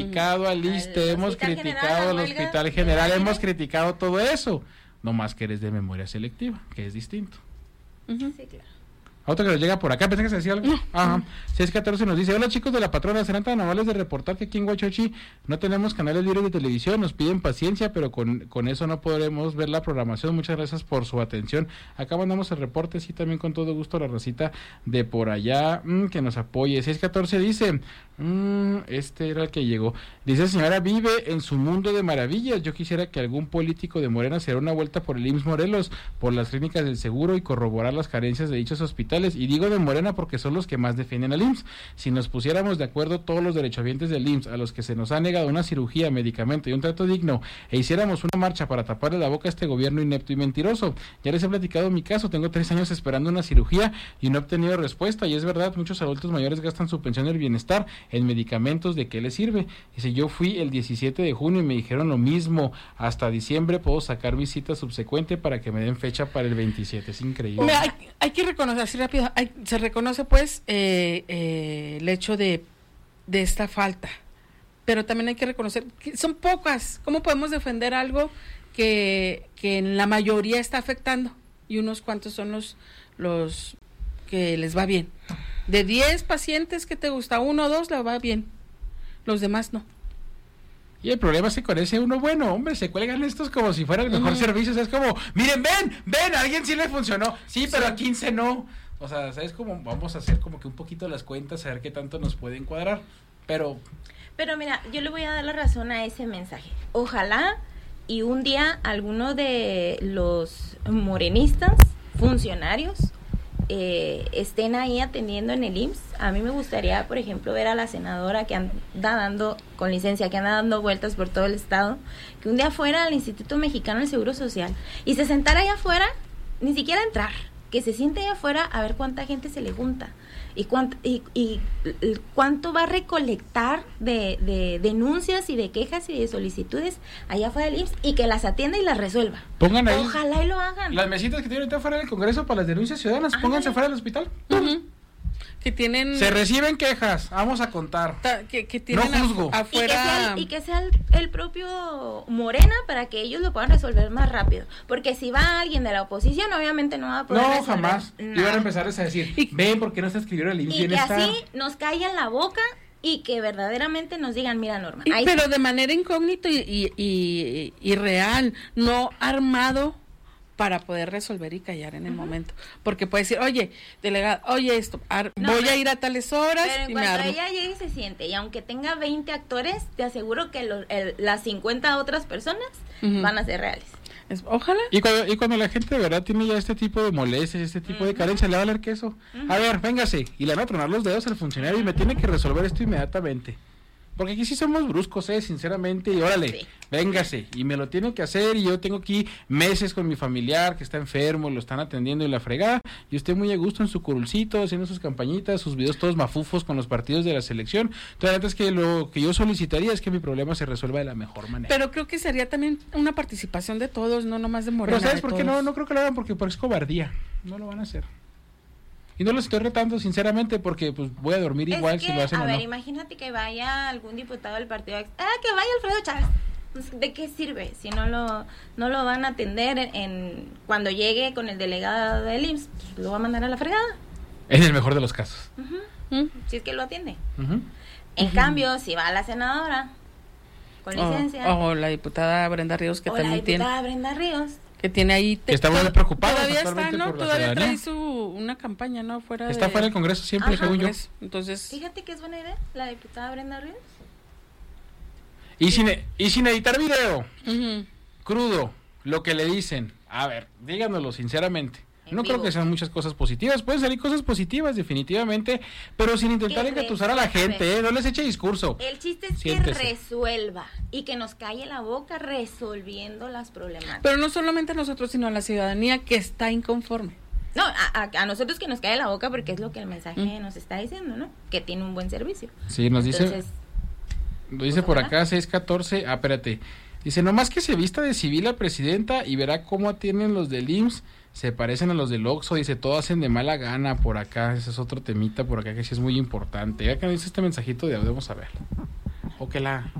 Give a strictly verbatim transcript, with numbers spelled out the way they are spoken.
criticado al ISSSTE, hemos criticado al Hospital General, hemos criticado todo eso, no más que eres de memoria selectiva, que es distinto. Uh-huh. Sí, claro. Otro que nos llega por acá, pensé que se decía algo. No. Ajá. seis catorce nos dice: hola chicos de la patrona, serán tan amables de reportar que aquí en Huachochi no tenemos canales libres de televisión, nos piden paciencia, pero con, con eso no podremos ver la programación. Muchas gracias por su atención. Acá mandamos el reporte, sí, también con todo gusto la racita de por allá, mmm, que nos apoye. seis catorce dice, mmm, este era el que llegó, dice: señora, vive en su mundo de maravillas, yo quisiera que algún político de Morena se diera una vuelta por el I M S S Morelos, por las clínicas del seguro y corroborar las carencias de dichos hospitales. Y digo de Morena porque son los que más defienden al I M S S. Si nos pusiéramos de acuerdo todos los derechohabientes del I M S S, a los que se nos ha negado una cirugía, medicamento y un trato digno, e hiciéramos una marcha para taparle la boca a este gobierno inepto y mentiroso. Ya les he platicado mi caso, tengo tres años esperando una cirugía y no he obtenido respuesta, y es verdad, muchos adultos mayores gastan su pensión del bienestar en medicamentos. ¿De qué les sirve? Dice: yo fui el diecisiete de junio y me dijeron lo mismo, hasta diciembre puedo sacar mi cita subsecuente para que me den fecha para el veintisiete. Es increíble. Mira, hay, hay que reconocer así rápido, hay, se reconoce pues eh, eh, el hecho de, de esta falta, pero también hay que reconocer que son pocas. ¿Cómo podemos defender algo que, que en la mayoría está afectando? Y unos cuantos son los, los que les va bien. De diez pacientes que te gusta, uno o dos le va bien, los demás no. Y el problema es que con ese uno bueno, hombre, se cuelgan estos como si fuera el mejor uh-huh. servicio. O sea, es como, miren, ven, ven, a alguien sí le funcionó, sí, pero sí. A quince no. O sea, ¿sabes cómo? Vamos a hacer como que un poquito las cuentas, a ver qué tanto nos pueden cuadrar. Pero... Pero mira, yo le voy a dar la razón a ese mensaje. Ojalá y un día alguno de los morenistas, funcionarios, eh, estén ahí atendiendo en el I M S S. A mí me gustaría, por ejemplo, ver a la senadora que anda dando, con licencia, que anda dando vueltas por todo el estado, que un día fuera al Instituto Mexicano del Seguro Social y se sentara allá afuera, ni siquiera entrar, que se siente allá afuera a ver cuánta gente se le junta y cuánto, y, y, y cuánto va a recolectar de, de denuncias y de quejas y de solicitudes allá afuera del I M S S, y que las atienda y las resuelva. Pongan ahí. Ojalá y lo hagan. Las mesitas que tienen ahorita fuera del Congreso para las denuncias ciudadanas, ah, pónganse fuera del hospital. Uh-huh. Que tienen... Se reciben quejas, vamos a contar. Ta, que, que tienen no juzgo. Afuera... Y que sea, el, y que sea el, el propio Morena para que ellos lo puedan resolver más rápido. Porque si va alguien de la oposición, obviamente no va a poder no, resolver. No, jamás. Nada. Iban a empezar a decir, y, ven, ¿por qué no se escribieron el I M S S? Y que así nos callen la boca y que verdaderamente nos digan, mira, Norma. Y, pero de manera incógnita y, y, y, y real, no armado, para poder resolver y callar en el uh-huh. momento. Porque puede decir, oye, delegada, oye esto, ar- no, voy no, a ir a tales horas. Pero en y cuanto me armo. ella llegue y se siente, y aunque tenga veinte actores, te aseguro que lo, el, las cincuenta otras personas uh-huh. van a ser reales. Es, ojalá. Y cuando, y cuando la gente de verdad tiene ya este tipo de molestias, este tipo uh-huh. de carencia, le va a valer queso. Uh-huh. A ver, véngase, y le van a tronar los dedos al funcionario uh-huh. y me tiene que resolver esto inmediatamente. Porque aquí sí somos bruscos, eh, sinceramente, y órale, sí. véngase, y me lo tiene que hacer, y yo tengo aquí meses con mi familiar que está enfermo, lo están atendiendo y la fregada, y usted muy a gusto en su curulcito, haciendo sus campañitas, sus videos todos mafufos con los partidos de la selección. Entonces, antes que lo que yo solicitaría es que mi problema se resuelva de la mejor manera. Pero creo que sería también una participación de todos, no nomás de Morena. Pero ¿sabes por qué todos. no? No creo que lo hagan porque, porque es cobardía, no lo van a hacer. Y no los estoy retando sinceramente porque pues voy a dormir es igual que, si lo hacen a o ver, no. Imagínate que vaya algún diputado del partido, ah, que vaya Alfredo Chávez. ¿De qué sirve si no lo no lo van a atender en, en cuando llegue con el delegado del I M S S? Pues lo va a mandar a la fregada. Es el mejor de los casos. Uh-huh. Uh-huh. Si es que lo atiende. Uh-huh. En uh-huh. cambio, si va a la senadora con licencia. O, o la diputada Brenda Ríos, que o también tiene. O la diputada tiene, Brenda Ríos. Que tiene ahí... Te, que está muy preocupada. Todavía está, ¿no? Todavía trae su, una campaña, ¿no? Fuera está de... fuera del Congreso siempre, Ajá. según yo. Entonces... Fíjate que es buena idea, la diputada Brenda Ríos. Y sin, y sin editar video. Uh-huh. Crudo, lo que le dicen. A ver, díganoslo sinceramente. En no vivo. creo que sean muchas cosas positivas. Pueden salir cosas positivas, definitivamente. Pero sin intentar engatusar a la gente, ¿eh? No les eche discurso. El chiste es Siéntese. que resuelva y que nos calle la boca resolviendo las problemáticas. Pero no solamente a nosotros, sino a la ciudadanía que está inconforme. No, a, a, a nosotros que nos calle la boca porque es lo que el mensaje mm. nos está diciendo, ¿no? Que tiene un buen servicio. Sí, nos Entonces, dice... Lo dice por acá, seis catorce, ah, espérate, dice, nomás que se vista de civil la presidenta y verá cómo atienden los del I M S S, se parecen a los del Oxxo, dice, todo hacen de mala gana por acá, ese es otro temita por acá que sí es muy importante. Ya que dice este mensajito de audio, vamos a ver. o que la